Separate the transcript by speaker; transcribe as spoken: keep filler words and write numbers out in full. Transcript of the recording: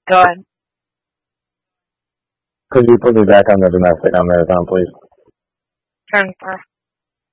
Speaker 1: Go ahead.
Speaker 2: Could you put me back on the domestic on marathon, please?
Speaker 1: ten four.